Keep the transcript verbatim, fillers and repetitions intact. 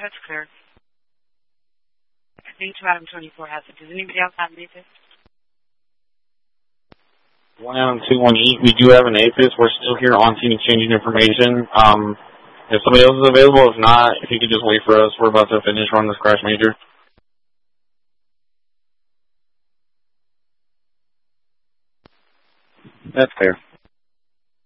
That's clear. I think two Adam twenty-four has it. Does anybody else have an APIS? one Adam two one eight, we do have an APIS. We're still here on scene exchanging information. Um, if somebody else is available, if not, if you could just wait for us. We're about to finish on this crash major. That's fair.